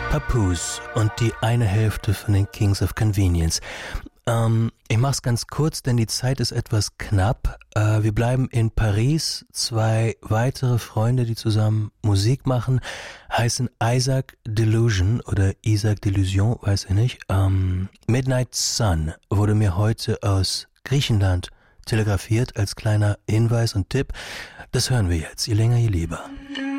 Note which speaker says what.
Speaker 1: Papoose und die eine Hälfte von den Kings of Convenience. Ich mach's ganz kurz, denn die Zeit ist etwas knapp. Wir bleiben in Paris. Zwei weitere Freunde, die zusammen Musik machen, heißen Isaac Delusion oder Isaac Delusion, weiß ich nicht. Midnight Sun wurde mir heute aus Griechenland telegrafiert als kleiner Hinweis und Tipp. Das hören wir jetzt, je länger, je lieber.